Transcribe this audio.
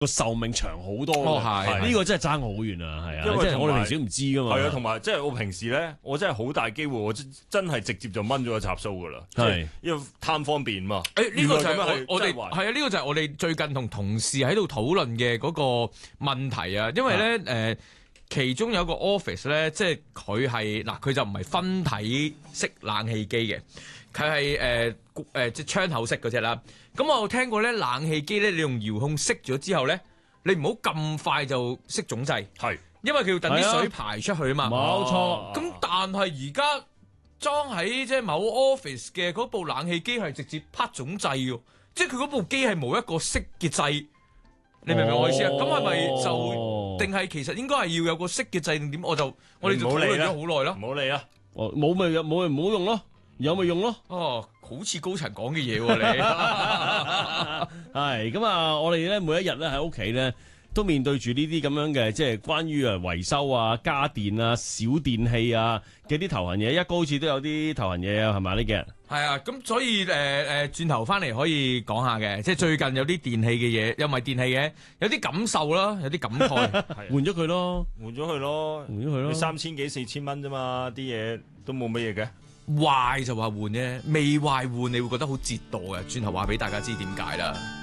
個壽命長好多哦嘅， 係呢個真係爭好遠啊，係啊， 因為即係我哋平時都唔知噶嘛。 係啊，同埋即係我平時咧，我真係好大機會，我真係直接就掹咗個插蘇噶啦， 係因為貪方便嘛。 呢個就係原來咁樣我哋真係壞係啊，呢個就係我哋最近同同事喺度討論嘅嗰個問題啊，因為咧其中有個 office 咧，即係佢係嗱，佢就唔係分體式冷氣機嘅，佢係即係窗口式嗰只啦。咁我聽過咧，冷氣機咧，你用遙控熄咗之後咧，你唔好咁快就熄總掣， 係因為佢要等啲水排出去啊嘛。 冇錯。 咁但係而家裝喺即係某 office 嘅嗰部冷氣機係直接拍總掣嘅，即係佢嗰部機係冇一個熄嘅掣。你明唔明我意思啊？咁係咪就定係其實應該係要有個熄嘅掣定點？我哋就討論咗好耐啦。 唔好理啊！ 哦，冇咪唔好用咯，有咪用咯。 哦，好似高層講嘅嘢喎你。 係咁啊！我哋咧每一日咧喺屋企咧都面對住呢啲咁樣嘅，即係關於維修啊、家電啊、小電器啊嘅啲頭痕嘢。一哥好似都有啲頭痕嘢啊，係咪呢幾日？ 係啊，咁所以轉頭翻嚟可以講下嘅，即係最近有啲電器嘅嘢，又唔係電器嘅，有啲感受啦，有啲感慨。 換咗佢咯， 換咗佢咯， 換咗佢咯。 3000幾4000蚊啫嘛，啲嘢都冇乜嘢嘅。 壞就話換啫，未壞換你會覺得好折墮嘅。轉頭話俾大家知點解啦。